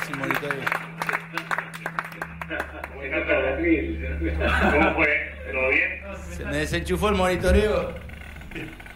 sin monitoreo. ¿Cómo fue? ¿Todo bien? Se me desenchufó el monitoreo.